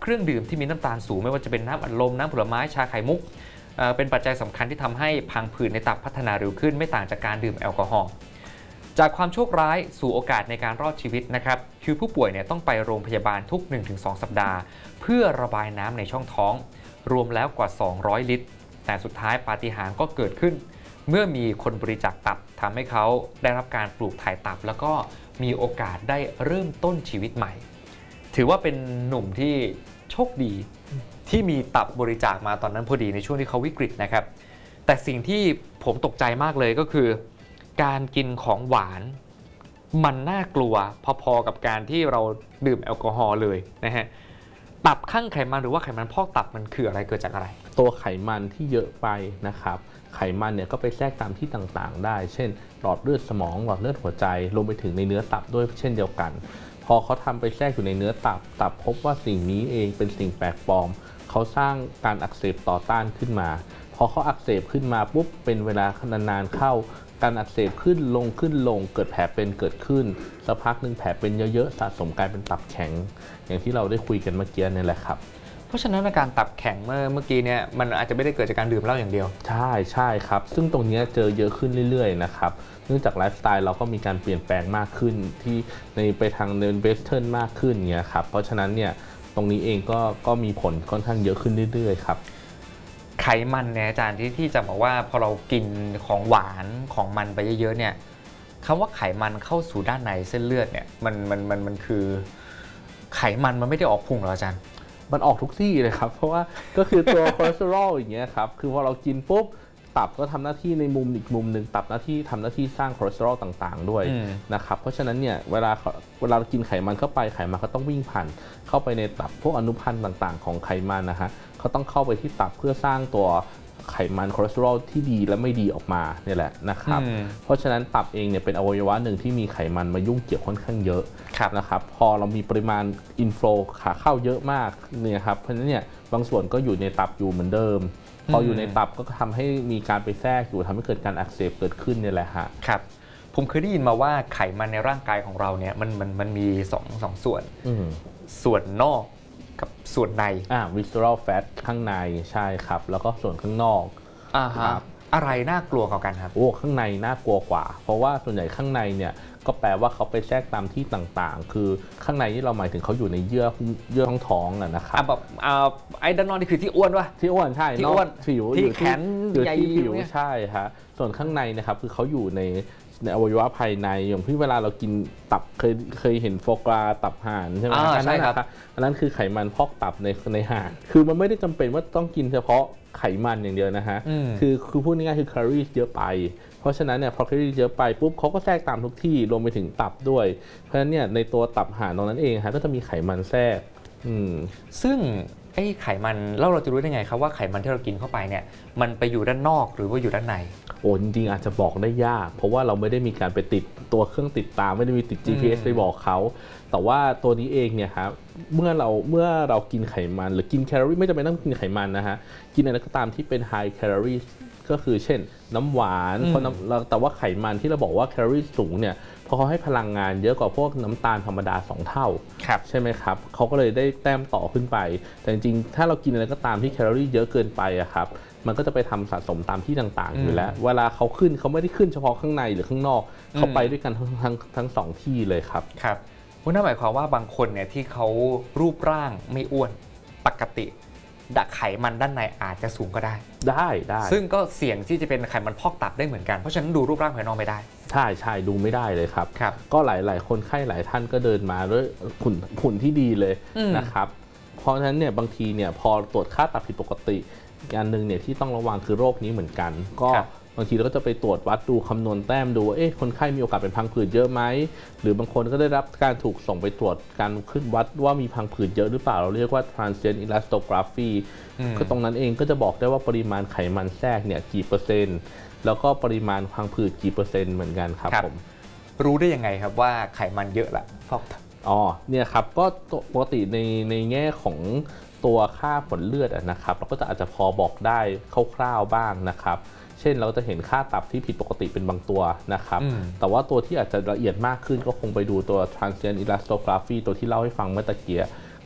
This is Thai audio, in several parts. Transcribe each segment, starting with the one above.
เครื่องดื่มที่มีน้ำตาลสูงไม่ว่าจะเป็นน้ำอัดลมน้ำผลไม้ชาไข่มุกเป็นปัจจัยสำคัญที่ทำให้พังผืดในตับพัฒนาเร็วขึ้นไม่ต่างจากการดื่มแอลกอฮอล์จากความโชคร้ายสู่โอกาสในการรอดชีวิตนะครับคือผู้ป่วยเนี่ยต้องไปโรงพยาบาลทุก 1-2 สัปดาห์เพื่อระบายน้ำในช่องท้องรวมแล้วกว่า200 ลิตรแต่สุดท้ายปาฏิหาริย์ก็เกิดขึ้นเมื่อมีคนบริจาคตับทำให้เขาได้รับการปลูกถ่ายตับแล้วก็มีโอกาสได้เริ่มต้นชีวิตใหม่ถือว่าเป็นหนุ่มที่โชคดีที่มีตับบริจาคมาตอนนั้นพอดีในช่วงที่เขาวิกฤตนะครับแต่สิ่งที่ผมตกใจมากเลยก็คือการกินของหวานมันน่ากลัวพอๆกับการที่เราดื่มแอลกอฮอล์เลยนะฮะตับข้างไขมันหรือว่าไขมันพอกตับมันคืออะไรเกิดจากอะไรตัวไขมันที่เยอะไปนะครับไขมันเนี่ยก็ไปแทรกตามที่ต่างๆได้เช่นหลอดเลือดสมองหลอดเลือดหัวใจรวมไปถึงในเนื้อตับด้วยเช่นเดียวกันพอเขาทำไปแทรกอยู่ในเนื้อตับพบว่าสิ่งนี้เองเป็นสิ่งแปลกปลอมเขาสร้างการอักเสบต่อต้านขึ้นมาพอเขาอักเสบขึ้นมาปุ๊บเป็นเวลานานๆเข้าการอักเสบขึ้นลงเกิดแผลเป็นเกิดขึ้นสักพักหนึ่งแผลเป็นเยอะๆสะสมกลายเป็นตับแข็งอย่างที่เราได้คุยกันเมื่อกี้นี่แหละครับเพราะฉะนั้นอาการตับแข็งเมื่อกี้เนี่ยมันอาจจะไม่ได้เกิดจากการดื่มเหล้าอย่างเดียวใช่ครับซึ่งตรงนี้เจอเยอะขึ้นเรื่อยๆนะครับเนื่องจากไลฟ์สไตล์เราก็มีการเปลี่ยนแปลงมากขึ้นที่ไปทางเวสเทิร์นมากขึ้นเงี้ยครับเพราะฉะนั้นเนี่ยตรงนี้เองก็มีผลค่อนข้างเยอะขึ้นเรื่อยๆครับไขมันเนี่ยอาจารย์ที่จะบอกว่าพอเรากินของหวานของมันไปเยอะๆเนี่ยคำว่าไขมันเข้าสู่ด้านในเส้นเลือดเนี่ยมันคือไขมันมันไม่ได้ออกพุงหรออาจารย์มันออกทุกที่เลยครับเพราะว่าก็คือตัวคอเลสเตอรอลอย่างเงี้ยครับคือพอเรากินปุ๊บตับก็ทำหน้าที่ในอีกมุมหนึ่งตับทำหน้าที่สร้างคอเลสเตอรอลต่างๆด้วยนะครับเพราะฉะนั้นเนี่ยเวลาเรากินไขมันเข้าไปไขมันก็ต้องวิ่งผ่านเข้าไปในตับพวกอนุพันธ์ต่างๆของไขมันนะฮะเขาต้องเข้าไปที่ตับเพื่อสร้างตัวไขมันคอเลสเตอรอลที่ดีและไม่ดีออกมาเนี่ยแหละนะครับเพราะฉะนั้นตับเองเนี่ยเป็นอวัยวะหนึ่งที่มีไขมันมายุ่งเกี่ยวค่อนข้างเยอะนะครับพอเรามีปริมาณอินโฟลขาเข้าเยอะมากเนี่ยครับเพราะฉะนั้นเนี่ยบางส่วนก็อยู่ในตับอยู่เหมือนเดิมพออยู่ในตับก็ทำให้มีการไปแทรกอยู่ทำให้เกิดการอักเสบเกิดขึ้นเนี่ยแหละฮะครับผมเคยได้ยินมาว่าไขมันในร่างกายของเราเนี่ยมันมีสองส่วนส่วนนอกกับส่วนใน visceral fat ข้างในใช่ครับแล้วก็ส่วนข้างนอกครับอะไรน่ากลัวกว่ากันครับข้างในน่ากลัวกว่าเพราะว่าส่วนใหญ่ข้างในเนี่ยก็แปลว่าเขาไปแทรกตามที่ต่างๆคือข้างในที่เราหมายถึงเขาอยู่ในเยื่อท้องนะครับแบบไอ้ด้านนอกนี่คือที่อ้วนวะที่อ้วนใช่ที่อ้วนผิวที่แขนใหญ่ผิวใช่ฮะส่วนข้างในนะครับคือเขาอยู่ในอวัยวะภายในอย่างที่เวลาเรากินตับเคยเห็นโฟกราตับห่านใช่ไหมใช่ครับอันนั้นคือไขมันพอกตับในห่านคือมันไม่ได้จำเป็นว่าต้องกินเฉพาะไขมันอย่างเดียวนะฮะคือพูดง่ายๆคือแคลอรี่เยอะไปเพราะฉะนั้นเนี่ยพอแคลอรี่เยอะไปปุ๊บเขาก็แทรกตามทุกที่รวมไปถึงตับด้วยเพราะฉะนั้นเนี่ยในตัวตับห่านตรงนั้นเองฮะก็จะมีไขมันแทรกซึ่งไอ้ไขมันเราจะรู้ได้ไงครับว่าไขมันที่เรากินเข้าไปเนี่ยมันไปอยู่ด้านนอกหรือว่าอยู่ด้านในจริงๆอาจจะบอกได้ยากเพราะว่าเราไม่ได้มีการไปติดตัวเครื่องติดตามไม่ได้มีติด GPS ไปบอกเขาแต่ว่าตัวนี้เองเนี่ยครับเมื่อเรากินไขมันหรือกินแคลอรี่ไม่จำเป็นต้องกินไขมันนะฮะกินอะไรก็ตามที่เป็น high calorie ก็คือเช่นน้ำหวานแต่ว่าไขมันที่เราบอกว่าแคลอรี่สูงเนี่ยเพราะเขาให้พลังงานเยอะกว่าพวกน้ำตาลธรรมดา2 เท่าใช่ไหมครับเขาก็เลยได้แต้มต่อขึ้นไปแต่จริงๆถ้าเรากินอะไรก็ตามที่แคลอรี่เยอะเกินไปอะครับมันก็จะไปทำสะสมตามที่ต่างๆอยู่แล้วเวลาเขาขึ้นเขาไม่ได้ขึ้นเฉพาะข้างในหรือข้างนอกเขาไปด้วยกันทั้ง2 ที่เลยครับครับนั่นหมายความว่าบางคนเนี่ยที่เขารูปร่างไม่อ้วนปกติไขมันด้านในอาจจะสูงก็ได้ซึ่งก็เสี่ยงที่จะเป็นไขมันพอกตับได้เหมือนกันเพราะฉะนั้นดูรูปร่างภายนอกไม่ได้ใช่ดูไม่ได้เลยครับก็หลายคนไข้หลายท่านก็เดินมาด้วยหุ่นที่ดีเลยนะครับเพราะฉะนั้นเนี่ยบางทีเนี่ยพอตรวจค่าตับผิดปกติอันนึงเนี่ยที่ต้องระวังคือโรคนี้เหมือนกันก็บางทีเราก็จะไปตรวจวัดดูคำนวณแต้มดูคนไข้มีโอกาสเป็นพังผืดเยอะไหมหรือบางคนก็ได้รับการถูกส่งไปตรวจการขึ้นวัดว่ามีพังผืดเยอะหรือเปล่าเราเรียกว่า transient elastography ก็ตรงนั้นเองก็จะบอกได้ว่าปริมาณไขมันแทรกเนี่ยกี่เปอร์เซ็นต์แล้วก็ปริมาณพังผืดกี่เปอร์เซ็นต์เหมือนกันครับผมรู้ได้ยังไงครับว่าไขมันเยอะละพอกเนี่ยครับก็ปกติในแง่ของตัวค่าผลเลือดนะครับเราก็จะอาจจะพอบอกได้คร่าวๆบ้างนะครับเช่นเราจะเห็นค่าตับที่ผิดปกติเป็นบางตัวนะครับแต่ว่าตัวที่อาจจะละเอียดมากขึ้นก็คงไปดูตัว transient elastography ตัวที่เล่าให้ฟังเมื่อตะเกียก็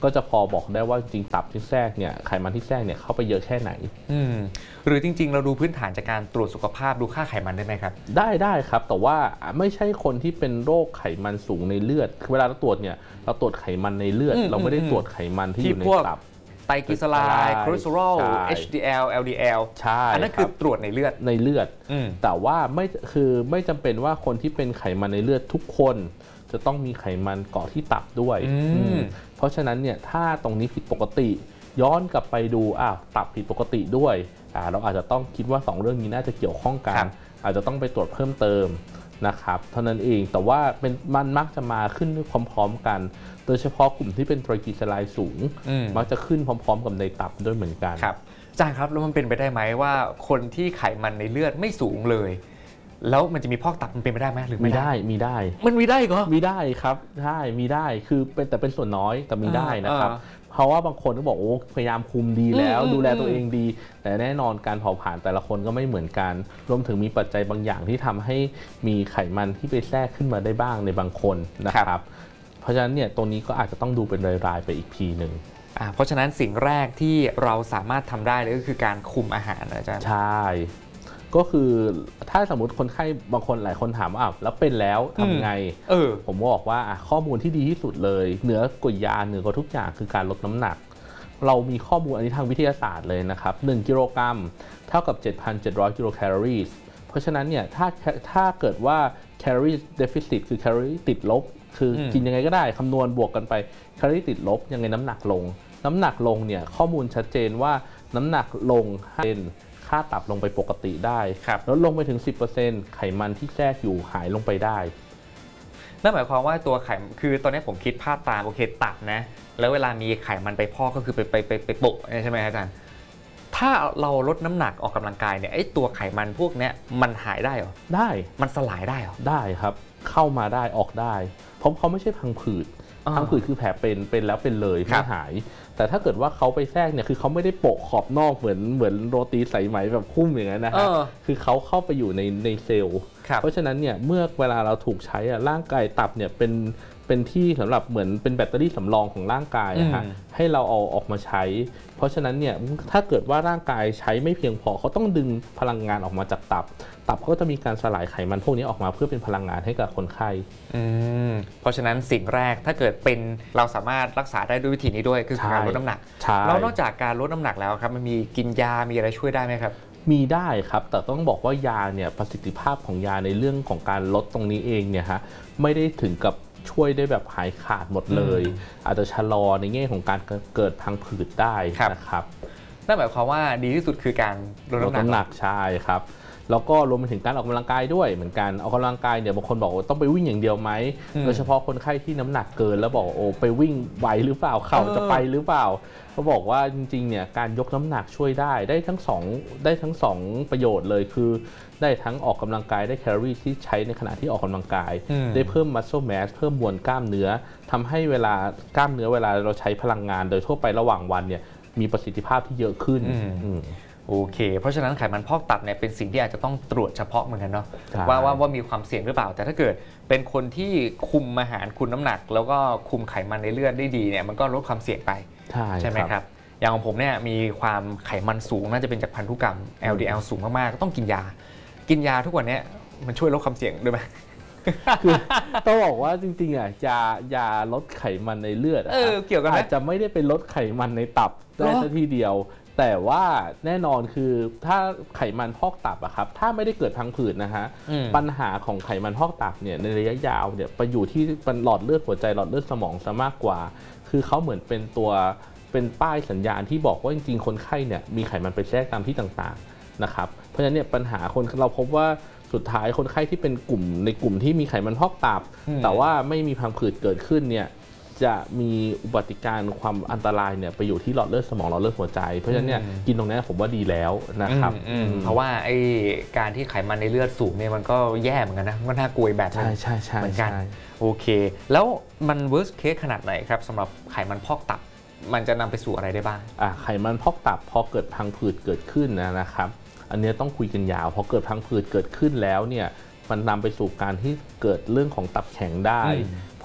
ก็จะพอบอกได้ว่าจริงตับที่แทรกเนี่ยไขมันที่แทรกเนี่ยเข้าไปเยอะแค่ไหนหรือจริงๆเราดูพื้นฐานจากการตรวจสุขภาพดูค่าไขมันได้ไหมครับได้ครับแต่ว่าไม่ใช่คนที่เป็นโรคไขมันสูงในเลือดเวลาเราตรวจเนี่ยเราตรวจไขมันในเลือดเราไม่ได้ตรวจไขมันที่อยู่ในตับไตรกลีเซอไรด์คอเลสเตอรอล HDL LDL ใช่อันนั้นคือตรวจในเลือดแต่ว่าไม่จำเป็นว่าคนที่เป็นไขมันในเลือดทุกคนจะต้องมีไขมันเกาะที่ตับด้วยเพราะฉะนั้นเนี่ยถ้าตรงนี้ผิดปกติย้อนกลับไปดูตับผิดปกติด้วยเราอาจจะต้องคิดว่า2เรื่องนี้น่าจะเกี่ยวข้องกันอาจจะต้องไปตรวจเพิ่มเติมนะครับเท่านั้นเองแต่ว่ามันมักจะมาขึ้นพร้อมๆกันโดยเฉพาะกลุ่มที่เป็นไตรกลีเซอไรด์สูงมักจะขึ้นพร้อมๆกับในตับด้วยเหมือนกันครับอาจารย์ครับแล้วมันเป็นไปได้ไหมว่าคนที่ไขมันในเลือดไม่สูงเลยแล้วมันจะมีพอกตับมันเป็นไปได้ไหมหรือไม่ได้มีได้มันมีได้เหรอมีได้ครับใช่มีได้คือเป็นส่วนน้อยแต่มีได้นะครับเพราะว่าบางคนก็บอกพยายามคุมดีแล้วดูแลตัวเองดีแต่แน่นอนการเผาผลาญแต่ละคนก็ไม่เหมือนกันรวมถึงมีปัจจัยบางอย่างที่ทำให้มีไขมันที่ไปแทรกขึ้นมาได้บ้างในบางคนนะครับเพราะฉะนั้นเนี่ยตรงนี้ก็อาจจะต้องดูเป็นรายๆไปอีกทีหนึ่งเพราะฉะนั้นสิ่งแรกที่เราสามารถทำได้เลยก็คือการคุมอาหารอาจารย์ใช่ก็คือถ้าสมมติคนไข้บางคนหลายคนถามว่าแล้วเป็นแล้วทำไงผมบอกว่าข้อมูลที่ดีที่สุดเลยเหนือกว่ายาเหนือกว่าทุกอย่างคือการลดน้ำหนักเรามีข้อมูลอันนี้ทางวิทยาศาสตร์เลยนะครับ1กิโลกรัมเท่ากับ 7,700 กิโลแคลอรี่เพราะฉะนั้นเนี่ยถ้าเกิดว่าแคลอรี่เดฟิซิตคือแคลอรี่ติดลบคือกินยังไงก็ได้คำนวณบวกกันไปแคลอรี่ติดลบยังไงน้ำหนักลงเนี่ยข้อมูลชัดเจนว่าน้ำหนักลงเป็นค่าตับลงไปปกติได้ลดลงไปถึง 10% ไขมันที่แทรกอยู่หายลงไปได้นั่นหมายความว่าตัวไขมันคือตอนนี้ผมคิดภาพตามโอเคตับนะแล้วเวลามีไขมันไปพอกก็คือไปโปะใช่ไหมอาจารย์ถ้าเราลดน้ำหนักออกกำลังกายเนี่ยไอ้ตัวไขมันพวกนี้มันหายได้เหรอได้มันสลายได้เหรอได้ครับเข้ามาได้ออกได้เพราะเขาไม่ใช่พังผืดคือแผลเป็นแล้วเป็นเลยไม่หายแต่ถ้าเกิดว่าเขาไปแทรกเนี่ยคือเขาไม่ได้โปะขอบนอกเหมือนโรตีสายไหมแบบคุ้มอย่างนั้นนะฮะคือเขาเข้าไปอยู่ในเซลล์เพราะฉะนั้นเนี่ยเมื่อเวลาเราถูกใช้ร่างกายตับเนี่ยเป็นที่สำหรับเหมือนเป็นแบตเตอรี่สำรองของร่างกายให้เราเอาออกมาใช้เพราะฉะนั้นเนี่ยถ้าเกิดว่าร่างกายใช้ไม่เพียงพอเขาต้องดึงพลังงานออกมาจากตับก็จะมีการสลายไขมันพวกนี้ออกมาเพื่อเป็นพลังงานให้กับคนไข้เพราะฉะนั้นสิ่งแรกถ้าเกิดเป็นเราสามารถรักษาได้ด้วยวิธีนี้ด้วยคือการลดน้ำหนักแล้วนอกจากการลดน้ำหนักแล้วครับมันมีกินยามีอะไรช่วยได้ไหมครับมีได้ครับแต่ต้องบอกว่ายาเนี่ยประสิทธิภาพของยาในเรื่องของการลดตรงนี้เองเนี่ยฮะไม่ได้ถึงกับช่วยได้แบบหายขาดหมดเลยอาจจะชะลอในแง่ของการเกิดพังผืดได้นะครับนั่นหมายความว่าดีที่สุดคือการลดน้ำหนักใช่ครับแล้วก็รวมไปถึงการออกกำลังกายด้วยเหมือนกันออกกำลังกายเนี่ยบางคนบอกว่าต้องไปวิ่งอย่างเดียวไหมโดยเฉพาะคนไข้ที่น้ำหนักเกินแล้วบอกไปวิ่งไหวหรือเปล่าเข่าจะไปหรือเปล่าเขาบอกว่าจริงๆเนี่ยการยกน้ำหนักช่วยได้ทั้งสองประโยชน์เลยคือได้ทั้งออกกำลังกายได้แคลอรี่ที่ใช้ในขณะที่ออกกำลังกายได้เพิ่ม muscle mass เพิ่มมวลกล้ามเนื้อทำให้เวลากล้ามเนื้อเวลาเราใช้พลังงานโดยทั่วไประหว่างวันเนี่ยมีประสิทธิภาพที่เยอะขึ้นโอเคเพราะฉะนั้นไขมันพอกตับเนี่ยเป็นสิ่งที่อาจจะต้องตรวจเฉพาะเหมือนกันเนาะว่ามีความเสี่ยงหรือเปล่าแต่ถ้าเกิดเป็นคนที่คุมอาหารคุมน้ำหนักแล้วก็คุมไขมันในเลือดได้ดีเนี่ยมันก็ลดความเสี่ยงไปใช่ไหมครับอย่างของผมเนี่ยมีความไขมันสูงน่าจะเป็นจากพันธุกรรม LDL สูงมากๆก็ต้องกินยาทุกวันนี้มันช่วยลดความเสี่ยงด้วยไหมคือต้องบอกว่าจริงๆยาลดไขมันในเลือดเกี่ยวกันอาจจะไม่ได้เป็นลดไขมันในตับได้ซะทีเดียวแต่ว่าแน่นอนคือถ้าไขมันพอกตับครับถ้าไม่ได้เกิดพังผืดนะฮะปัญหาของไขมันพอกตับเนี่ยในระยะยาวเนี่ยไปอยู่ที่หลอดเลือดหัวใจหลอดเลือดสมองซะมากกว่าคือเขาเหมือนเป็นป้ายสัญญาณที่บอกว่าจริงๆคนไข้เนี่ยมีไขมันไปแทรกตามที่ต่างๆนะครับเพราะฉะนั้นเนี่ยปัญหาเราพบว่าสุดท้ายคนไข้ที่เป็นกลุ่มที่มีไขมันพอกตับแต่ว่าไม่มีพังผืดเกิดขึ้นเนี่ยจะมีอุบัติการความอันตรายเนี่ยไปอยู่ที่หลอดเลือดสมองหลอดเลือดหัวใจเพราะฉะนั้นเนี่ยกินตรงนี้ผมว่าดีแล้วนะครับเพราะว่าไอ้การที่ไขมันในเลือดสูงเนี่ยมันก็แย่เหมือนกันนะมันน่ากลัวแบบนึงเหมือนกันโอเคแล้วมัน worst case ขนาดไหนครับสำหรับไขมันพอกตับมันจะนำไปสู่อะไรได้บ้างไขมันพอกตับพอเกิดพังผืดเกิดขึ้นนะครับอันนี้ต้องคุยกันยาวพอเกิดพังผืดเกิดขึ้นแล้วเนี่ยมันนำไปสู่การที่เกิดเรื่องของตับแข็งได้พ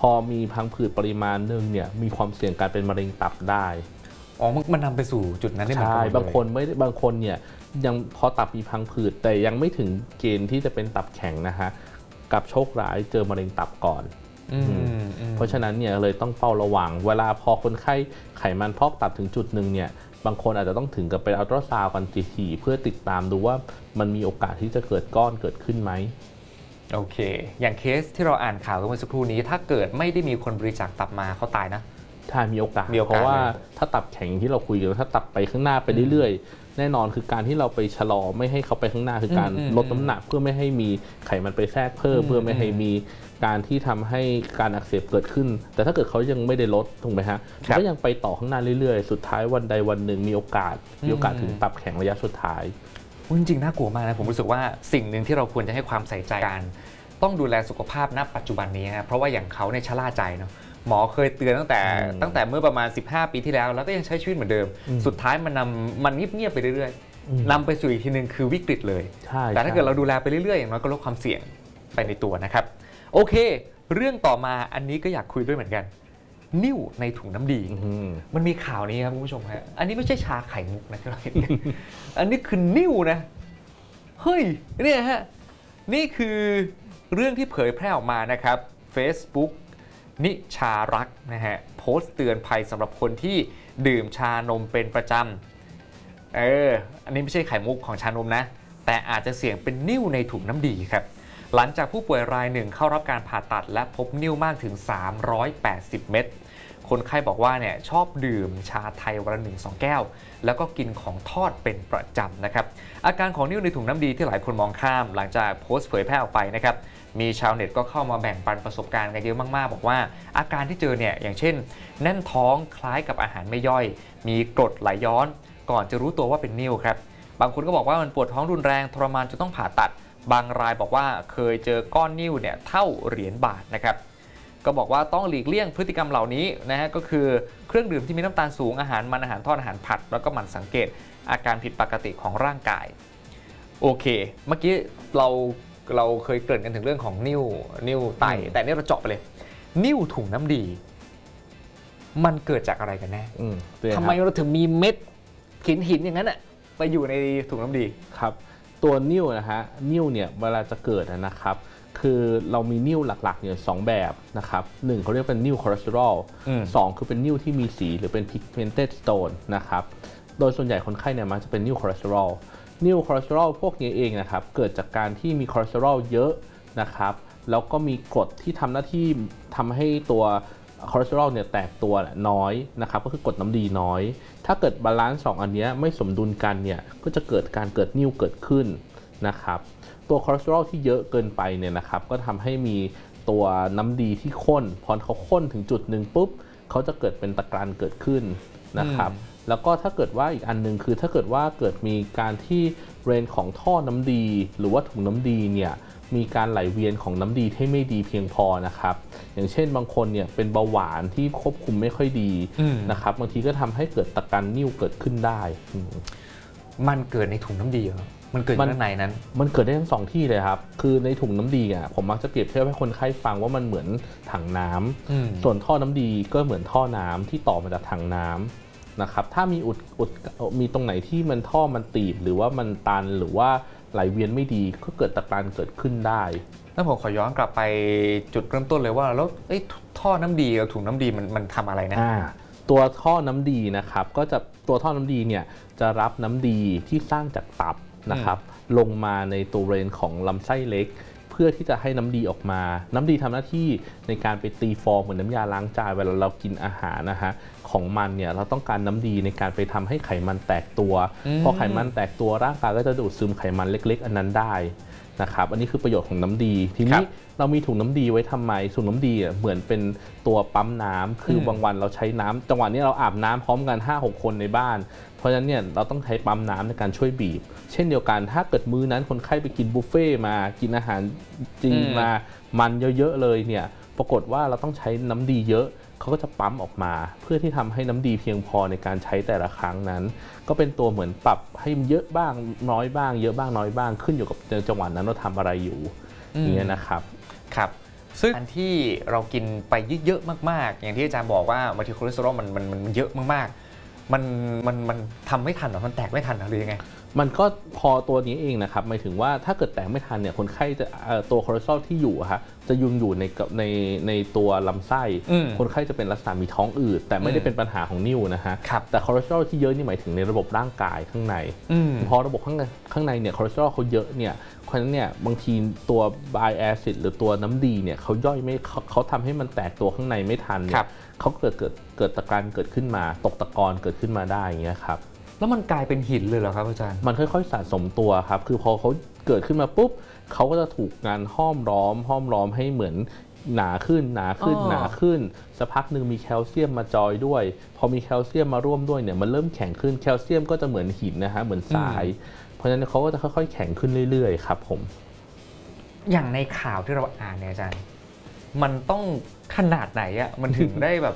พอมีพังผืดปริมาณหนึ่งเนี่ยมีความเสี่ยงการเป็นมะเร็งตับได้อ๋อมันนำไปสู่จุดนั้นได้เหมือนกันใช่บางคนเนี่ยยังพอตับมีพังผืดแต่ยังไม่ถึงเกณฑ์ที่จะเป็นตับแข็งนะฮะกับโชคร้ายเจอมะเร็งตับก่อนเพราะฉะนั้นเนี่ยเลยต้องเฝ้าระวังเวลาพอคนไข้ไขมันพอกตับถึงจุดหนึ่งเนี่ยบางคนอาจจะต้องถึงกับไปอัลตราซาวด์กันถี่ๆเพื่อติดตามดูว่ามันมีโอกาสที่จะเกิดก้อนเกิดขึ้นไหมโอเคอย่างเคสที่เราอ่านข่าวกันเมื่อสักครู่นี้ถ้าเกิดไม่ได้มีคนบริจาคตับมาเขาตายนะใช่มีโอกาสเพราะว่าถ้าตับแข็งที่เราคุยกันถ้าตับไปข้างหน้าไปเรื่อยๆแน่นอนคือการที่เราไปชะลอไม่ให้เขาไปข้างหน้าคือการลดน้ำหนักเพื่อไม่ให้มีไขมันไปแทรกเพิ่มเพื่อไม่ให้มีการที่ทำให้การอักเสบเกิดขึ้นแต่ถ้าเกิดเขายังไม่ได้ลดถูกไหมฮะก็ยังไปต่อข้างหน้าเรื่อยๆสุดท้ายวันใดวันหนึ่งมีโอกาสถึงตับแข็งระยะสุดท้ายจริงๆน่ากลัวมากนะผมรู้สึกว่าสิ่งหนึ่งที่เราควรจะให้ความใส่ใจกันต้องดูแลสุขภาพณปัจจุบันนี้นะเพราะว่าอย่างเขาในชะล่าใจเนาะหมอเคยเตือนตั้งแต่เมื่อประมาณ15 ปีที่แล้วแล้วก็ยังใช้ชีวิตเหมือนเดิมสุดท้ายมันเงียบๆไปเรื่อยๆนำไปสู่อีกทีนึงคือวิกฤตเลยแต่ถ้าเกิดเราดูแลไปเรื่อยๆอย่างน้อยก็ลดความเสี่ยงไปในตัวนะครับโอเคเรื่องต่อมาอันนี้ก็อยากคุยด้วยเหมือนกันนิ่วในถุงน้ำดีมันมีข่าวนี้ครับคุณผู้ชมฮะอันนี้ไม่ใช่ชาไข่มุกนะที่เราเห็นอันนี้คือนิ่วนะเฮ้ยเนี่ยฮะนี่คือเรื่องที่เผยแพร่ออกมานะครับ Facebook นิชารักนะฮะโพสต์เตือนภัยสำหรับคนที่ดื่มชานมเป็นประจำอันนี้ไม่ใช่ไข่มุกของชานมนะแต่อาจจะเสี่ยงเป็นนิ่วในถุงน้ำดีครับหลังจากผู้ป่วยรายหนึ่งเข้ารับการผ่าตัดและพบนิ่วมากถึง380 เม็ดคนไข้บอกว่าเนี่ยชอบดื่มชาไทยวันละ 1-2 แก้วแล้วก็กินของทอดเป็นประจำนะครับอาการของนิ่วในถุงน้ำดีที่หลายคนมองข้ามหลังจากโพสต์เผยแพร่ออกไปนะครับมีชาวเน็ตก็เข้ามาแบ่งปันประสบการณ์กันเยอะมากๆบอกว่าอาการที่เจอเนี่ยอย่างเช่นแน่นท้องคล้ายกับอาหารไม่ย่อยมีกรดไหลย้อนก่อนจะรู้ตัวว่าเป็นนิ่วครับบางคนก็บอกว่ามันปวดท้องรุนแรงทรมานจนต้องผ่าตัดบางรายบอกว่าเคยเจอก้อนนิ่วเนี่ยเท่าเหรียญบาทนะครับก็บอกว่าต้องหลีกเลี่ยงพฤติกรรมเหล่านี้นะฮะก็คือเครื่องดื่มที่มีน้ำตาลสูงอาหารมันอาหารทอดอาหารผัดแล้วก็หมั่นสังเกตอาการผิดปกติของร่างกายโอเคเมื่อกี้เราเคยเกริ่นกันถึงเรื่องของนิ่วไตแต่นี่เราเจาะไปเลยนิ่วถุงน้ำดีมันเกิดจากอะไรกันแน่ทำไมเราถึงมีเม็ดหินอย่างนั้นไปอยู่ในถุงน้ำดีครับตัวนิ่วนะฮะนิ่วเนี่ยเวลาจะเกิดนะครับคือเรามีนิ่วหลักๆเนี่ย2แบบนะครับ1เขาเรียกเป็นนิ่วคอเลสเตอรอล2คือเป็นนิ่วที่มีสีหรือเป็น pigmented stone นะครับโดยส่วนใหญ่คนไข้เนี่ยมักจะเป็นนิ่วคอเลสเตอรอลพวกนี้เองนะครับเกิดจากการที่มีคอเลสเตอรอลเยอะนะครับแล้วก็มีกรดที่ทำหน้าที่ทำให้ตัวคอเลสเตอรอลเนี่ยแตกตัวน้อยนะครับก็คือกรดน้ำดีน้อยถ้าเกิดบาลานซ์2อันนี้ไม่สมดุลกันเนี่ยก็จะเกิดนิ่วเกิดขึ้นนะครับตัวคอเลสเตอรอลที่เยอะเกินไปเนี่ยนะครับก็ทำให้มีตัวน้ำดีที่ข้นพอเขาข้นถึงจุดหนึ่งปุ๊บเขาจะเกิดเป็นตะกรันเกิดขึ้นนะครับแล้วก็ถ้าเกิดว่าอีกอันนึงคือถ้าเกิดว่าเกิดมีการที่เรนของท่อน้ำดีหรือว่าถุงน้ำดีเนี่ยมีการไหลเวียนของน้ำดีที่ไม่ดีเพียงพอนะครับอย่างเช่นบางคนเนี่ยเป็นเบาหวานที่ควบคุมไม่ค่อยดีนะครับบางทีก็ทำให้เกิดตะกรันนิ่วเกิดขึ้นได้มันเกิดในถุงน้ำดีเหรอมันเกิดข้างในนั้นมันเกิดได้ทั้ง2ที่เลยครับคือในถุงน้ำดีผมมักจะเปรียบเทียบให้คนไข้ฟังว่ามันเหมือนถังน้ำส่วนท่อน้ำดีก็เหมือนท่อน้ำที่ต่อมาจากถังน้ำนะครับถ้ามีมีตรงไหนที่มันท่อมันตีบหรือว่ามันตันหรือว่าไหลเวียนไม่ดีก็เกิดตะกรันเกิดขึ้นได้แล้วผมขอย้อนกลับไปจุดเริ่มต้นเลยว่าแล้วท่อน้ำดีกับถุงน้ำดีมันทำอะไรนะตัวท่อน้ำดีนะครับก็จะตัวท่อน้ำดีเนี่ยจะรับน้ำดีที่สร้างจากตับนะครับลงมาในตัวเรนของลำไส้เล็กเพื่อที่จะให้น้ำดีออกมาน้ำดีทำหน้าที่ในการไปตีฟองเหมือนน้ำยาล้างจานเวลาเรากินอาหารนะฮะของมันเนี่ยเราต้องการน้ำดีในการไปทำให้ไขมันแตกตัวพอไขมันแตกตัวร่างกายก็จะดูดซึมไขมันเล็กๆอันนั้นได้นะครับอันนี้คือประโยชน์ของน้ำดีทีนี้เรามีถุงน้ำดีไว้ทำไมถุงน้ำดีเหมือนเป็นตัวปั๊มน้ำคือบางวันเราใช้น้ำจังหวะนี้เราอาบน้ำพร้อมกัน 5-6 คนในบ้านเพราะฉะนั้นเนี่ยเราต้องใช้ปั๊มน้ำในการช่วยบีบเช่นเดียวกันถ้าเกิดมื้อนั้นคนไข้ไปกินบุฟเฟ่มากินอาหารจริงมามันเยอะๆเลยเนี่ยปรากฏว่าเราต้องใช้น้ำดีเยอะเขาก็จะปั๊มออกมาเพื่อที่ทำให้น้ำดีเพียงพอในการใช้แต่ละครั้งนั้นก็เป็นตัวเหมือนปรับให้เยอะบ้างน้อยบ้างเยอะบ้างน้อยบ้างขึ้นอยู่กับจังหวะนั้นเราทำอะไรอยู่อย่างเงี้ยนะครับครับซึ่งการที่เรากินไปเยอะๆมากๆอย่างที่อาจารย์บอกว่าบางทีคอเลสเตอรอลมันเยอะมากๆมันทำไม่ทันหรอมันแตกไม่ทันหรือยังไงมันก็พอตัวนี้เองนะครับหมายถึงว่าถ้าเกิดแตกไม่ทันเนี่ยคนไข้จะตัวคอเลสเตอรอลที่อยู่ฮะจะยุงอยู่ในตัวลำไส้คนไข้จะเป็นลักษณะมีท้องอืดแต่ไม่ได้เป็นปัญหาของนิ่วนะฮะแต่คอเลสเตอรอลที่เยอะนี่หมายถึงในระบบร่างกายข้างในพอระบบข้างในเนี่ยคอเลสเตอรอลเขาเยอะเนี่ยเพราะฉะนั้นเนี่ยบางทีตัวไบแอซิดหรือตัวน้ำดีเนี่ยเขาย่อยไม่เขาทำให้มันแตกตัวข้างในไม่ทันเนี่ยเขาเกิดตะการเกิดขึ้นมาตกตะกอนเกิดขึ้นมาได้อย่างเงี้ยครับแล้วมันกลายเป็นหินเลยเหรอครับอาจารย์มันค่อยๆสะสมตัวครับคือพอเขาเกิดขึ้นมาปุ๊บเขาก็จะถูกงานห้อมล้อมให้เหมือนหนาขึ้นสักพักหนึ่งมีแคลเซียมมาจอยด้วยพอมีแคลเซียมมาร่วมด้วยเนี่ยมันเริ่มแข็งขึ้นแคลเซียมก็จะเหมือนหินนะฮะเหมือนทรายเพราะฉะนั้นเขาก็จะค่อยๆแข็งขึ้นเรื่อยๆครับผมอย่างในข่าวที่เราอ่านเนี่ยอาจารย์มันต้องขนาดไหนอะมันถึงได้แบบ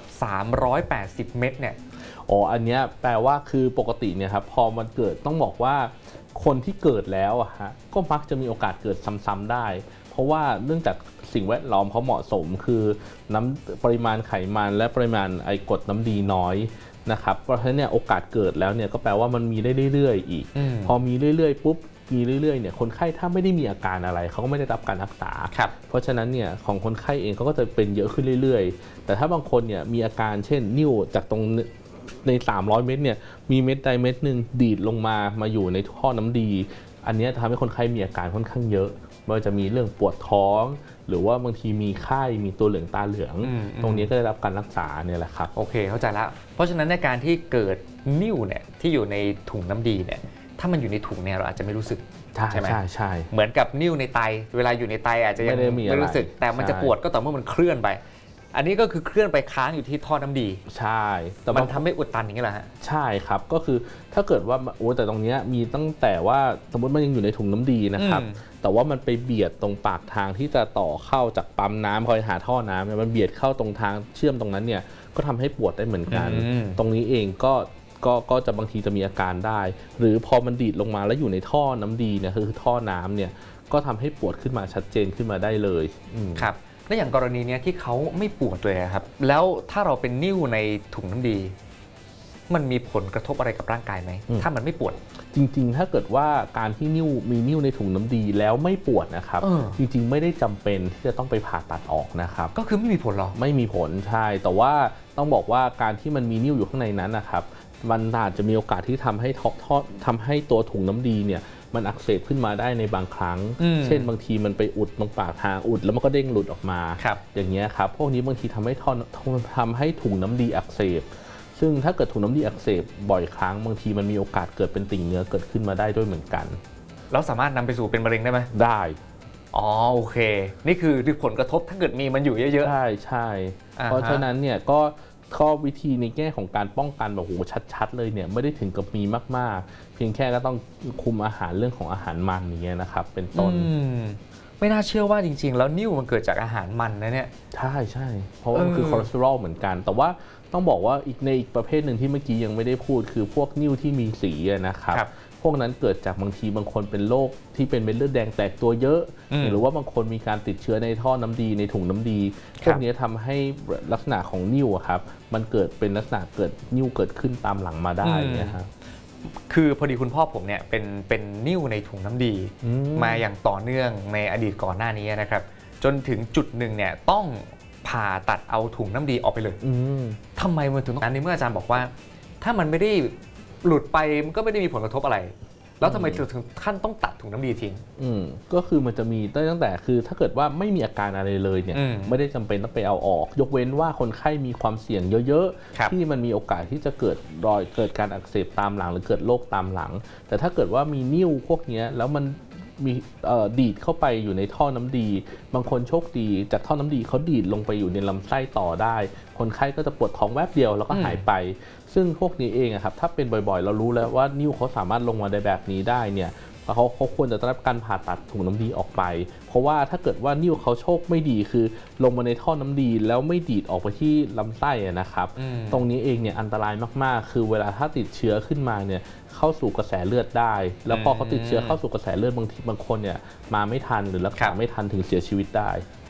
380 เม็ดเนี่ยอันนี้แปลว่าคือปกติเนี่ยครับพอมันเกิดต้องบอกว่าคนที่เกิดแล้วอะฮะก็มักจะมีโอกาสเกิดซ้ำๆได้เพราะว่าเนื่องจากสิ่งแวดล้อมเขาเหมาะสมคือปริมาณไขมันและปริมาณกรดน้ำดีน้อยนะครับเพราะฉะนั้นเนี่ยโอกาสเกิดแล้วเนี่ยก็แปลว่ามันมีได้เรื่อยๆอีกพอมีเรื่อยๆปุ๊บมีเรื่อยๆเนี่ยคนไข้ถ้าไม่ได้มีอาการอะไรเขาก็ไม่ได้รับการรักษาเพราะฉะนั้นเนี่ยของคนไข้เองเขาก็จะเป็นเยอะขึ้นเรื่อยๆแต่ถ้าบางคนเนี่ยมีอาการเช่นนิ่วจากตรงใน300 เม็ดเนี่ยมีเม็ดใดเม็ดหนึ่งดีดลงมาอยู่ในท่อน้ำดีอันนี้ทำให้คนไข้มีอาการค่อนข้างเยอะไม่ว่าจะมีเรื่องปวดท้องหรือว่าบางทีมีไข้มีตัวเหลืองตาเหลืองตรงนี้ก็ได้รับการรักษาเนี่ยแหละครับโอเคเข้าใจแล้วเพราะฉะนั้นในการที่เกิดนิ่วเนี่ยที่อยู่ในถุงน้ำดีเนี่ยถ้ามันอยู่ในถุงเนี่ยเราอาจจะไม่รู้สึกใช่ไหมใช่เหมือนกับนิ่วในไตเวลาอยู่ในไตอาจจะยังไม่รู้สึกแต่มันจะปวดก็ต่อเมื่อมันเคลื่อนไปอันนี้ก็คือเคลื่อนไปค้างอยู่ที่ท่อน้ำดีใช่แต่มันทำให้อุดตันอย่างนี้แหละฮะใช่ครับก็คือถ้าเกิดว่าแต่ตรงนี้มีตั้งแต่ว่าสมมติมันยังอยู่ในถุงน้ำดีนะครับแต่ว่ามันไปเบียดตรงปากทางที่จะต่อเข้าจากปั๊มน้ำคอยหาท่อน้ำเนี่ยมันเบียดเข้าตรงทางเชื่อมตรงนั้นเนี่ยก็ทำให้ปวดได้เหมือนกันตรงนี้เองก็จะบางทีจะมีอาการได้หรือพอมันดีดลงมาแล้วอยู่ในท่อน้ำดีเนี่ยคือท่อน้ำเนี่ยก็ทำให้ปวดขึ้นมาชัดเจนขึ้นมาได้เลยครับและอย่างกรณีนี้ที่เขาไม่ปวดเลยครับแล้วถ้าเราเป็นนิ่วในถุงน้ำดีมันมีผลกระทบอะไรกับร่างกายไหมถ้ามันไม่ปวดจริงๆถ้าเกิดว่าการที่มีนิ่วในถุงน้ำดีแล้วไม่ปวดนะครับจริงๆไม่ได้จำเป็นที่จะต้องไปผ่าตัดออกนะครับก็คือไม่มีผลหรอไม่มีผลใช่แต่ว่าต้องบอกว่าการที่มันมีนิ่วอยู่ข้างในนั้นนะครับมันอาจจะมีโอกาสที่ทำให้ตัวถุงน้ำดีเนี่ยมันอักเสบขึ้นมาได้ในบางครั้งเช่นบางทีมันไปอุดตรงปากทางอุดแล้วมันก็เด้งหลุดออกมาอย่างเงี้ยครับพวกนี้บางทีทำให้ถุงน้ำดีอักเสบซึ่งถ้าเกิดถุงน้ำดีอักเสบบ่อยครั้งบางทีมันมีโอกาสเกิดเป็นติ่งเนื้อเกิดขึ้นมาได้ด้วยเหมือนกันแล้วสามารถนำไปสู่เป็นมะเร็งได้ไหมได้อ๋อโอเคนี่คือผลกระทบถ้าเกิดมีมันอยู่เยอะๆใช่เพราะฉะนั้นเนี่ยก็ข้อวิธีในแง่ของการป้องกันแบบโหชัดๆเลยเนี่ยไม่ได้ถึงกับมีมากๆเพียงแค่ก็ต้องคุมอาหารเรื่องของอาหารมันอย่างเงี้ยนะครับเป็นต้นไม่น่าเชื่อว่าจริงๆแล้วนิ่วมันเกิดจากอาหารมันนะเนี่ยใช่เพราะว่ามันคือคอเลสเตอรอลเหมือนกันแต่ว่าต้องบอกว่าอีกประเภทหนึ่งที่เมื่อกี้ยังไม่ได้พูดคือพวกนิ่วที่มีสีนะครับพวกนั้นเกิดจากบางคนเป็นโรคที่เป็นเม็ดเลือดแดงแตกตัวเยอะหรือว่าบางคนมีการติดเชื้อในท่อน้ำดีในถุงน้ำดีพวกนี้ทำให้ลักษณะของนิ่วครับมันเกิดเป็นลักษณะเกิดนิ่วเกิดขึ้นตามหลังมาได้เนี่ยครับคือพอดีคุณพ่อผมเนี่ยเป็นนิ่วในถุงน้ำดีมาอย่างต่อเนื่องในอดีตก่อนหน้านี้นะครับจนถึงจุดหนึ่งเนี่ยต้องผ่าตัดเอาถุงน้ำดีออกไปเลยทำไมมันถึงนั้นในเมื่ออาจารย์บอกว่าถ้ามันไม่ได้หลุดไปมันก็ไม่ได้มีผลกระทบอะไรแล้วทำไมถึงขั้นต้องตัดถุงน้ำดีทิ้งก็คือมันจะมีตั้งแต่คือถ้าเกิดว่าไม่มีอาการอะไรเลยเนี่ยไม่ได้จำเป็นต้องไปเอาออกยกเว้นว่าคนไข้มีความเสี่ยงเยอะๆที่มันมีโอกาสที่จะเกิดการอักเสบตามหลังหรือเกิดโรคตามหลังแต่ถ้าเกิดว่ามีนิ่วพวกนี้แล้วมันมีดีดเข้าไปอยู่ในท่อน้ำดีบางคนโชคดีจากท่อน้ำดีเขาดีดลงไปอยู่ในลำไส้ต่อได้คนไข้ก็จะปวดท้องแวบเดียวแล้วก็หายไปซึ่งพวกนี้เองครับถ้าเป็นบ่อยๆเรารู้แล้วว่านิ่วเขาสามารถลงมาได้แบบนี้ได้เนี่ยเขาควรจะได้รับการผ่าตัดถุงน้ำดีออกไปเพราะว่าถ้าเกิดว่านิ่วเขาโชคไม่ดีคือลงมาในท่อน้ำดีแล้วไม่ดีดออกไปที่ลำไส้นะครับตรงนี้เองเนี่ยอันตรายมากๆคือเวลาถ้าติดเชื้อขึ้นมาเนี่ยเข้าสู่กระแสเลือดได้แล้วพอเขาติดเชื้อเข้าสู่กระแสเลือดบางคนเนี่ยมาไม่ทันหรือรักษาไม่ทันถึงเสียชีวิตได้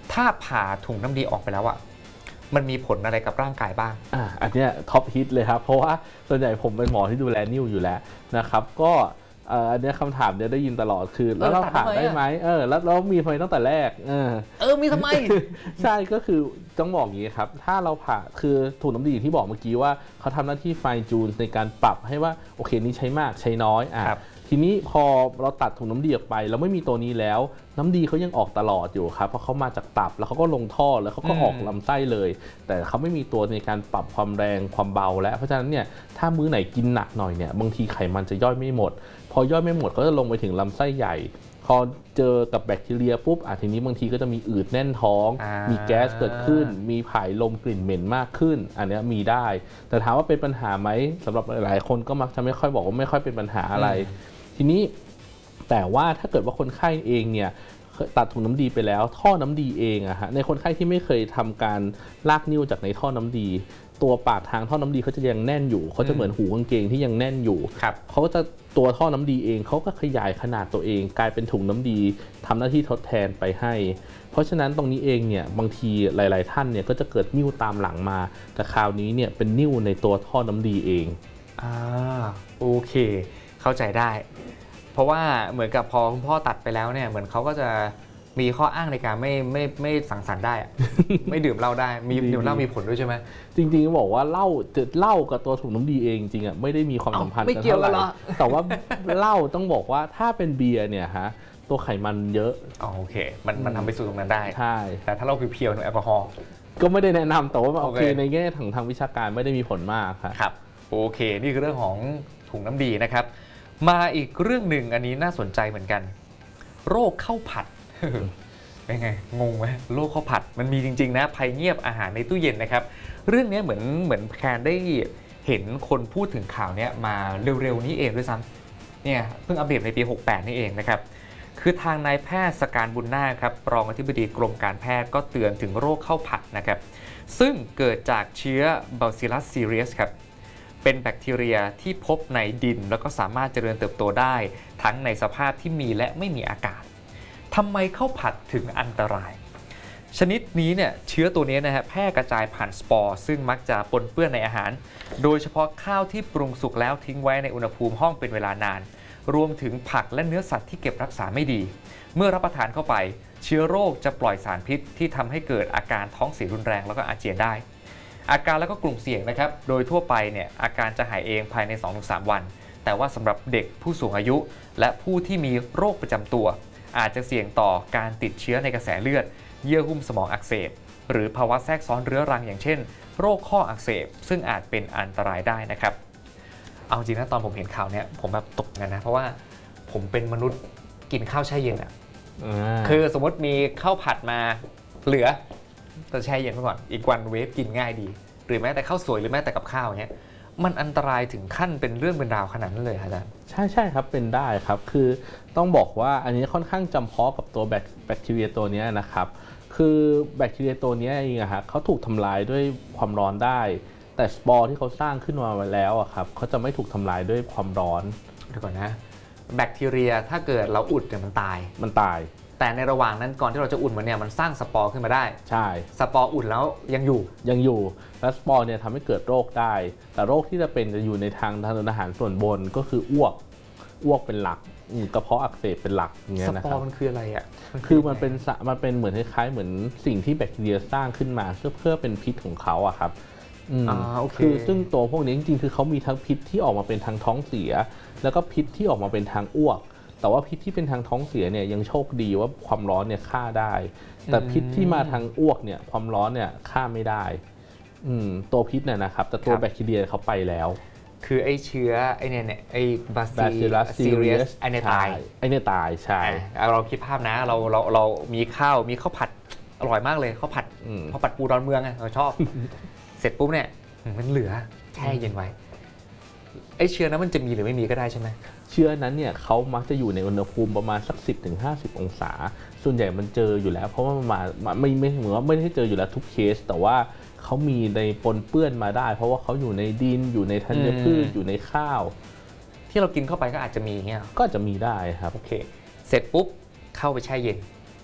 ถ้าผ่าถุงน้ำดีออกไปแล้วอะมันมีผลอะไรกับร่างกายบ้างอันเนี้ยท็อปฮิตเลยครับเพราะว่าส่วนใหญ่ผมเป็นหมอที่ดูแลนิ้วอยู่แล้วนะครับก็อันเนี้ยคำถามเนี้ยได้ยินตลอดคือแล้วเราผ่าได้ไหมแล้วมีทำไมตั้งแต่แรกมีทำไมใช่ก็คือต้องบอกอย่างนี้ครับถ้าเราผ่าคือถุงน้ำดีที่บอกเมื่อกี้ว่าเขาทำหน้าที่ไฟจูนในการปรับให้ว่าโอเคนี้ใช้มากใช้น้อยทีนี้พอเราตัดถุงน้ำดีออกไปแล้วไม่มีตัวนี้แล้วน้ำดีเขายังออกตลอดอยู่ครับเพราะเขามาจากตับแล้วเขาก็ลงท่อแล้วเขาก็ออกลำไส้เลยแต่เขาไม่มีตัวในการปรับความแรงความเบาแล้วเพราะฉะนั้นเนี่ยถ้ามื้อไหนกินหนักหน่อยเนี่ยบางทีไขมันจะย่อยไม่หมดพอย่อยไม่หมดก็จะลงไปถึงลำไส้ใหญ่พอเจอกับแบคทีเรียปุ๊บทีนี้บางทีก็จะมีอืดแน่นท้องมีแก๊สเกิดขึ้นมีผายลมกลิ่นเหม็นมากขึ้นอันนี้มีได้แต่ถามว่าเป็นปัญหาไหมสำหรับหลายๆคนก็มักจะไม่ค่อยบอกว่าไม่ค่อยเป็นปัญหาอะไรทีนี้แต่ว่าถ้าเกิดว่าคนไข้เองเนี่ยตัดถุงน้ำดีไปแล้วท่อน้ำดีเองในคนไข้ที่ไม่เคยทำการลากนิ้วจากในท่อน้ำดีตัวปากทางท่อน้ำดีเขาจะยังแน่นอยู่เขาจะเหมือนหูกางเกงที่ยังแน่นอยู่เขาก็จะตัวท่อน้ำดีเองเขาก็ขยายขนาดตัวเองกลายเป็นถุงน้ำดีทำหน้าที่ทดแทนไปให้เพราะฉะนั้นตรงนี้เองเนี่ยบางทีหลายๆท่านเนี่ยก็จะเกิดนิ่วตามหลังมาแต่คราวนี้เนี่ยเป็นนิ่วในตัวท่อน้ำดีเองโอเคเข้าใจได้เพราะว่าเหมือนกับพอคุณพ่อตัดไปแล้วเนี่ยเหมือนเขาก็จะมีข้ออ้างในการไม่สังสรรค์ได้ ไม่ดื่มเหล้าได้มีดื่มเหล้ามีผลด้วยใช่ไหมจริงๆบอกว่าเหล้ากับตัวถุงน้ำดีเองจริงไม่ได้มีความสัมพันธ์กันเท่าไหร่แต่ว่าเหล้าต้องบอกว่าถ้าเป็นเบียร์เนี่ยตัวไขมันเยอะโอเคมันทำไปสู่ตรงนั้นได้ใช่แต่ถ้าเราเพียวๆแอลกอฮอล์ก็ไม่ได้แนะนำแต่ว่าโอเคในแง่ทางวิชาการไม่ได้มีผลมากครับโอเคนี่คือเรื่องของถุงน้ำดีนะครับมาอีกเรื่องหนึ่งอันนี้น่าสนใจเหมือนกันโรคข้าวผัดเป็นไงงงไหมโรคข้าวผัดมันมีจริงๆนะภัยเงียบอาหารในตู้เย็นนะครับเรื่องนี้เหมือนแคนได้เห็นคนพูดถึงข่าวนี้มาเร็วๆนี้เองด้วยซ้ำเนี่ยเพิ่งอัปเดตในปี 68 นี่เองนะครับคือทางนายแพทย์สการบุญนาคครับรองอธิบดีกรมการแพทย์ก็เตือนถึงโรคข้าวผัดนะครับซึ่งเกิดจากเชื้อ Bacillus cereus ครับเป็นแบคทีเรียที่พบในดินแล้วก็สามารถเจริญเติบโตได้ทั้งในสภาพที่มีและไม่มีอากาศทำไมข้าวผัดถึงอันตรายชนิดนี้เนี่ยเชื้อตัวนี้นะฮะแพร่กระจายผ่านสปอร์ซึ่งมักจะปนเปื้อนในอาหารโดยเฉพาะข้าวที่ปรุงสุกแล้วทิ้งไว้ในอุณหภูมิห้องเป็นเวลานานรวมถึงผักและเนื้อสัตว์ที่เก็บรักษาไม่ดีเมื่อรับประทานเข้าไปเชื้อโรคจะปล่อยสารพิษที่ทำให้เกิดอาการท้องเสียรุนแรงแล้วก็อาเจียนได้อาการแล้วก็กลุ่มเสี่ยงนะครับโดยทั่วไปเนี่ยอาการจะหายเองภายใน 2-3 วันแต่ว่าสำหรับเด็กผู้สูงอายุและผู้ที่มีโรคประจำตัวอาจจะเสี่ยงต่อการติดเชื้อในกระแสเลือดเยื่อหุ้มสมองอักเสบหรือภาวะแทรกซ้อนเรื้อรังอย่างเช่นโรคข้ออักเสบซึ่งอาจเป็นอันตรายได้นะครับเอาจริงนะตอนผมเห็นข่าวนี้ผมแบบตกกันนะเพราะว่าผมเป็นมนุษย์กินข้าวแช่เย็นคือสมมติมีข้าวผัดมาเหลือจะแช่เย็นไว้ก่อนอีกวันเวฟกินง่ายดีหรือแม้แต่ข้าวสวยหรือแม้แต่กับข้าวเนี้ยมันอันตรายถึงขั้นเป็นเรื่องเป็นราวขนาดนั้นเลยอาจารย์ใช่ครับเป็นได้ครับคือต้องบอกว่าอันนี้ค่อนข้างจำเพาะกับตัวแบคทีเรียตัวนี้นะครับคือแบคทีเรียตัวนี้เองเขาถูกทำลายด้วยความร้อนได้แต่สปอร์ที่เขาสร้างขึ้นมาแล้วครับเขาจะไม่ถูกทำลายด้วยความร้อนเดี๋ยวก่อนนะแบคทีเรียถ้าเกิดเราอุดเนี่ยมันตายแต่ในระหว่างนั้นก่อนที่เราจะอุ่นมันเนี่ยมันสร้างสปอร์ขึ้นมาได้ใช่สปอร์อุ่นแล้วยังอยู่และสปอร์เนี่ยทำให้เกิดโรคได้แต่โรคที่จะอยู่ในทางเดินอาหารส่วนบนก็คืออ้วกเป็นหลักกระเพาะอักเสบเป็นหลักอย่างเงี้ยนะครับสปอร์มันคืออะไรอ่ะคือมันเป็นเหมือนคล้ายๆเหมือนสิ่งที่แบคทีเรียสร้างขึ้นมาเพื่อเป็นพิษของเขาอะครับคือซึ่งตัวพวกนี้จริงๆคือเขามีทั้งพิษที่ออกมาเป็นทางท้องเสียแล้วก็พิษที่ออกมาเป็นทางอ้วกแต่ว่าพิษที่เป็นทางท้องเสียเนี่ยยังโชคดีว่าความร้อนเนี่ยฆ่าได้แต่พิษที่มาทางอ้วกเนี่ยความร้อนเนี่ยฆ่าไม่ได้ตัวพิษเนี่ยนะครับแต่ตัวแบคทีเรียเขาไปแล้วคือไอ้เชื้อไอ้เนี่ยไอ้ Bacillus cereus ไอ้เนี่ยตายใช่เราคิดภาพนะเรามีข้าวผัดอร่อยมากเลยข้าวผัดปูดอนเมืองเราชอบเสร็จปุ๊บเนี่ยมันเหลือแช่เย็นไว้ไอ้เชื้อนั้นมันจะมีหรือไม่มีก็ได้ใช่ไหมเชื้อนั้นเนี่ยเขามักจะอยู่ในอุณหภูมิประมาณสัก 10-50 องศาส่วนใหญ่มันเจออยู่แล้วเพราะว่ามันไม่เหมือนว่าไม่ได้เจออยู่แล้วทุกเคสแต่ว่าเขามีในปนเปื้อนมาได้เพราะว่าเขาอยู่ในดินอยู่ในธัญพืชอยู่ในข้าวที่เรากินเข้าไปก็อาจจะมีเงี้ยก็จะมีได้ครับโอเคเสร็จปุ๊บเข้าไปแช่เย็น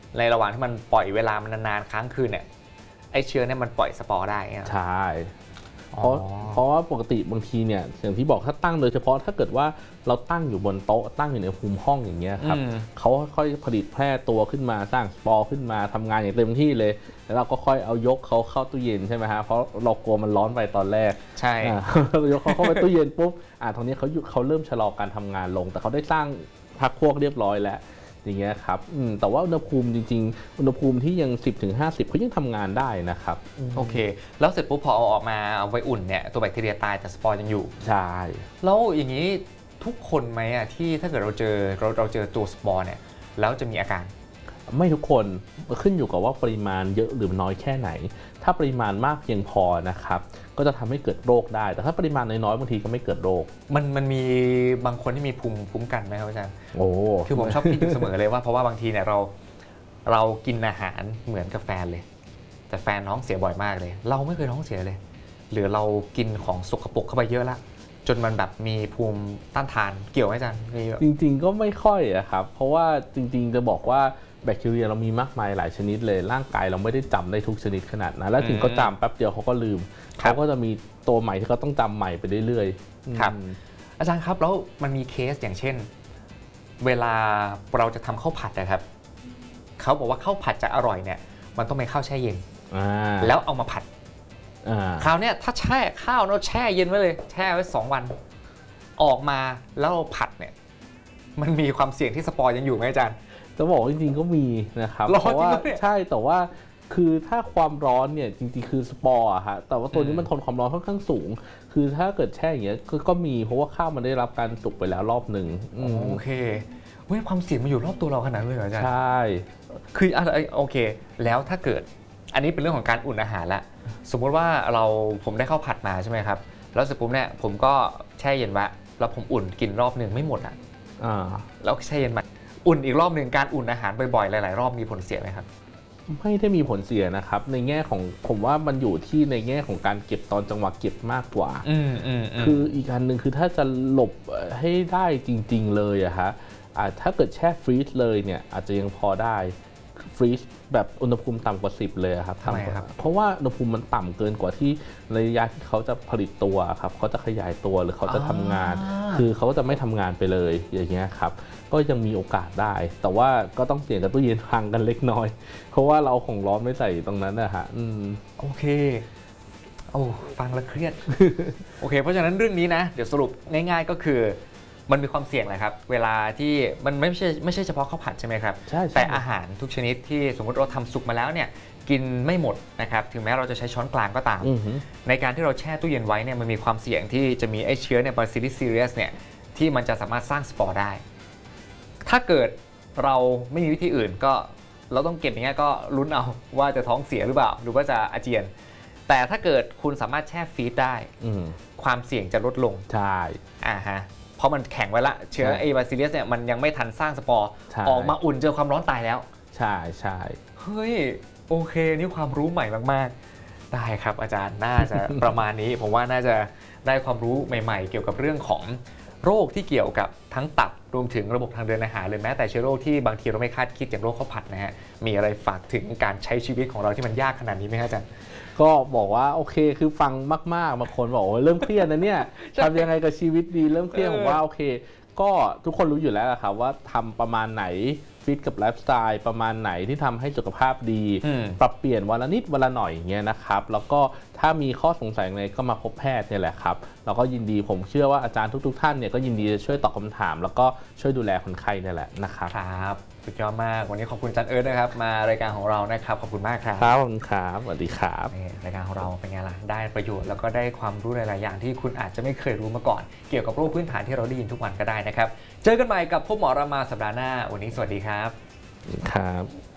ในระหว่างที่มันปล่อยเวลามันนานๆค้างคืนเนี่ยไอเชื้อเนี่ยมันปล่อยสปอร์ได้ใช่เพราะว่าปกติบางทีเนี่ยอย่างที่บอกถ้าตั้งโดยเฉพาะถ้าเกิดว่าเราตั้งอยู่บนโต๊ะตั้งอยู่ในภูมิห้องอย่างเงี้ยครับเขาค่อยผลิตแพร่ตัวขึ้นมาสร้างสปอร์ขึ้นมาทำงานอย่างเต็มที่เลยแล้วเราก็ค่อยเอายกเขาเข้าตู้เย็นใช่ไหมฮะเพราะเรากลัวมันร้อนไปตอนแรกใช่ยกเขาเข้าไปตู้เย็นปุ๊บตรงนี้เขาเริ่มชะลอการทำงานลงแต่เขาได้สร้างพรรคพวกเรียบร้อยแล้วอย่างเงี้ยครับแต่ว่าอุณหภูมิจริงๆอุณหภูมิที่ยัง 10-50เขายังทำงานได้นะครับโอเคแล้วเสร็จปุ๊บพอเอาออกมาเอาไว้อุ่นเนี่ยตัวแบคทีเรียตายแต่สปอร์ยังอยู่ใช่แล้วอย่างนี้ทุกคนไหมอ่ะที่ถ้าเกิดเราเจอตัวสปอร์เนี่ยแล้วจะมีอาการไม่ทุกคนขึ้นอยู่กับว่าปริมาณเยอะหรือน้อยแค่ไหนถ้าปริมาณมากเพียงพอนะครับก็จะทำให้เกิดโรคได้แต่ถ้าปริมาณน้อยๆบางทีก็ไม่เกิดโรคมันมีบางคนที่มีภูมิคุ้มกันไหมครับอาจารย์โอ้คือผมชอบคิดอยู่เสมอเลยว่าเพราะว่าบางทีเนี่ยเรากินอาหารเหมือนกับแฟนเลยแต่แฟนท้องเสียบ่อยมากเลยเราไม่เคยท้องเสียเลยหรือเรากินของสกปรกเข้าไปเยอะละจนมันแบบมีภูมิต้านทานเกี่ยวไหมอาจารย์จริงๆก็ไม่ค่อยอะครับเพราะว่าจริงๆจะบอกว่าแบคทีเรียเรามีมากมายหลายชนิดเลยร่างกายเราไม่ได้จำได้ทุกชนิดขนาดนั้นแล้วถึงเขาจำแป๊บเดียวเขาก็ลืมเขาก็จะมีตัวใหม่ที่เขาต้องจำใหม่ไปเรื่อยๆครับอาจารย์ครับแล้วมันมีเคสอย่างเช่นเวลาเราจะทำข้าวผัดนะครับเขาบอกว่าข้าวผัดจะอร่อยเนี่ยมันต้องเป็นข้าวแช่เย็นแล้วเอามาผัดคราวนี้ถ้าแช่ข้าวเราแช่เย็นไว้เลยแช่ไว้2 วันออกมาแล้วเราผัดเนี่ยมันมีความเสี่ยงที่สปอร์ยังอยู่ไหมอาจารย์จะบอกจริงๆก็มีนะครับเพราะว่าใช่แต่ว่าคือถ้าความร้อนเนี่ยจริงๆคือสปอร์อะฮะแต่ว่าตัวนี้มันทนความร้อนค่อนข้างสูงคือถ้าเกิดแช่อย่างเงี้ยก็มีเพราะว่าข้าวมันได้รับการสุกไปแล้วรอบหนึ่งโอเคความเสี่ยงมันอยู่รอบตัวเราขนาดนั้นเลยเหรออาจารย์ใช่คือโอเคแล้วถ้าเกิดอันนี้เป็นเรื่องของการอุ่นอาหารละสมมติว่าผมได้ข้าวผัดมาใช่ไหมครับแล้วเสร็จปุ๊บเนี่ยผมก็แช่เย็นไว้แล้วผมอุ่นกินรอบหนึ่งไม่หมดแล้วแช่เย็นใหม่อุ่นอีกรอบหนึ่งการอุ่นอาหารบ่อยๆหลายๆรอบมีผลเสียไหมครับไม่ได้มีผลเสียนะครับในแง่ของผมว่ามันอยู่ที่ในแง่ของการเก็บตอนจังหวะเก็บมากกว่าคืออีกอันหนึ่งคือถ้าจะหลบให้ได้จริงๆเลยอะฮะถ้าเกิดแช่ฟรีซเลยเนี่ยอาจจะยังพอได้ฟรีซแบบอุณหภูมิต่ำกว่า10เลยครับทำไมครับเพราะว่าอุณหภูมิมันต่ำเกินกว่าที่ระยะที่เขาจะผลิตตัวครับเขาจะขยายตัวหรือเขาจะทำงานคือเขาจะไม่ทำงานไปเลยอย่างเงี้ยครับก็ยังมีโอกาสได้แต่ว่าก็ต้องเสี่ยงกับตู้เย็นพังกันเล็กน้อยเพราะว่าเราของร้อนไม่ใส่ตรงนั้นนะฮะโอเคฟังแล้วเครียด โอเคเพราะฉะนั้นเรื่องนี้นะเดี๋ยวสรุปง่ายๆก็คือมันมีความเสี่ยงแหละครับเวลาที่มันไม่ใช่เฉพาะข้าวผัดใช่ไหมครับแต่อาหารทุกชนิดที่สมมติเราทำสุกมาแล้วเนี่ยกินไม่หมดนะครับถึงแม้เราจะใช้ช้อนกลางก็ตามในการที่เราแช่ตู้เย็นไว้เนี่ยมันมีความเสี่ยงที่จะมีไอเชื้อเนี่ย Bacillus cereus เนี่ยที่มันจะสามารถสร้างสปอร์ได้ถ้าเกิดเราไม่มีวิธีอื่นก็เราต้องเก็บอย่างเงี้ยก็ลุ้นเอาว่าจะท้องเสียหรือเปล่าหรือว่าจะอาเจียนแต่ถ้าเกิดคุณสามารถแช่ฟรีซได้ความเสี่ยงจะลดลงใช่ฮะเพราะมันแข็งไว้ละเชื้อไอ้บาซิเลียสเนี่ยมันยังไม่ทันสร้างสปอร์ออกมาอุ่นเจอความร้อนตายแล้วใช่เฮ้ยโอเคนี่ความรู้ใหม่มากๆได้ครับอาจารย์น่าจะประมาณนี้ผมว่าน่าจะได้ความรู้ใหม่ๆเกี่ยวกับเรื่องของโรคที่เกี่ยวกับทั้งตับรวมถึงระบบทางเดินอาหารหรือแม้แต่เชื้อโรคที่บางทีเราไม่คาดคิดอย่างโรคข้าวผัดนะฮะมีอะไรฝากถึงการใช้ชีวิตของเราที่มันยากขนาดนี้ไหมครับอาจารย์ก็บอกว่าโอเคคือฟังมากๆบางคนบอกว่าเริ่มเครียดนะเนี่ยทำยังไงกับชีวิตดีเริ่มเครียดผมว่าโอเคก็ทุกคนรู้อยู่แล้วครับว่าทำประมาณไหนฟิตกับไลฟ์สไตล์ประมาณไหนที่ทำให้สุขภาพดีปรับเปลี่ยนวันละนิดวันละหน่อยอย่างเงี้ยนะครับแล้วก็ถ้ามีข้อสงสัยอะไรก็มาพบแพทย์เนี่ยแหละครับแล้วก็ยินดีผมเชื่อว่าอาจารย์ทุกท่านเนี่ยก็ยินดีจะช่วยตอบคำถามแล้วก็ช่วยดูแลคนไข้เนี่ยแหละนะครับครับสุดยอดมากวันนี้ขอบคุณอาจารย์เอิร์ธนะครับมารายการของเรานะครับขอบคุณมากครับครับขอบคุณครับสวัสดีครับรายการของเราเป็นไงล่ะได้ประโยชน์แล้วก็ได้ความรู้หลายๆอย่างที่คุณอาจจะไม่เคยรู้มาก่อนเกี่ยวกับโรคพื้นฐานที่เราได้ยินทุกวันก็ได้นะครับเจอกันใหม่กับพบหมอรามาสัปดาห์หน้าวันนี้สวัสดีครับครับ